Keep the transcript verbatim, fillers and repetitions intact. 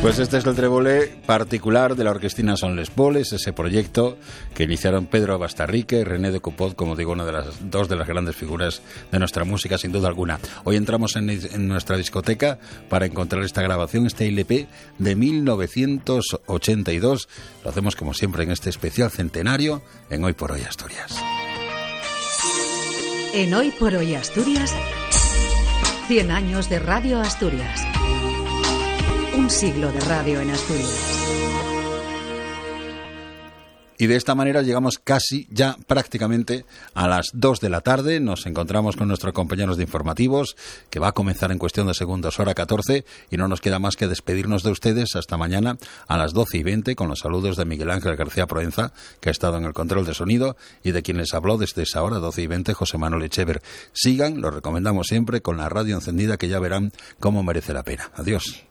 Pues este es el trébole particular de la Orquestina Son Les Boles, ese proyecto que iniciaron Pedro Bastarrique y René de Cupot, como digo, una de las dos de las grandes figuras de nuestra música, sin duda alguna. Hoy entramos en, en nuestra discoteca para encontrar esta grabación, este L P de mil novecientos ochenta y dos. Lo hacemos como siempre en este especial centenario en Hoy por Hoy Asturias. En Hoy por Hoy Asturias, cien años de Radio Asturias. Un siglo de radio en Asturias. Y de esta manera llegamos casi ya prácticamente a las dos de la tarde. Nos encontramos con nuestros compañeros de informativos, que va a comenzar en cuestión de segundos, hora catorce, y no nos queda más que despedirnos de ustedes hasta mañana a las doce y veinte, con los saludos de Miguel Ángel García Proenza, que ha estado en el control de sonido, y de quien les habló desde esa hora, doce y veinte, José Manuel Echever. Sigan, lo recomendamos siempre, con la radio encendida, que ya verán cómo merece la pena. Adiós.